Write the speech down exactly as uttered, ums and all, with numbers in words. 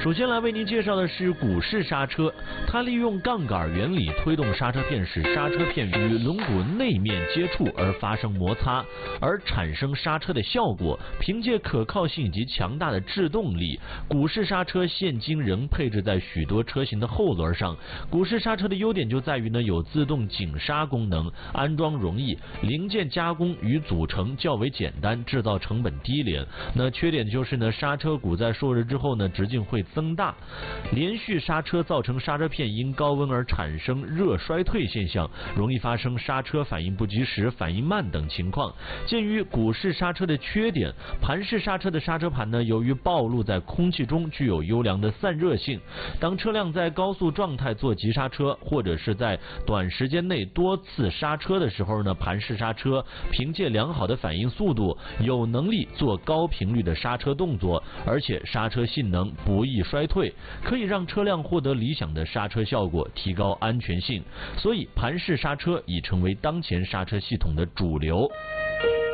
首先来为您介绍的是鼓式刹车，它利用杠杆原理推动刹车片，使刹车片与轮毂内面接触而发生摩擦，而产生刹车的效果。凭借可靠性以及强大的制动力，鼓式刹车现今仍配置在许多车型的后轮上。鼓式刹车的优点就在于呢有自动紧刹功能，安装容易，零件加工与组成较为简单，制造成本低廉。那缺点就是呢刹车鼓在受热之后呢直径会增大，连续刹车造成刹车片因高温而产生热衰退现象，容易发生刹车反应不及时、反应慢等情况。鉴于鼓式刹车的缺点，盘式刹车的刹车盘呢，由于暴露在空气中，具有优良的散热性。当车辆在高速状态做急刹车，或者是在短时间内多次刹车的时候呢，盘式刹车凭借良好的反应速度，有能力做高频率的刹车动作，而且刹车性能不易衰退，可以让车辆获得理想的刹车效果，提高安全性。所以盘式刹车已成为当前刹车系统的主流。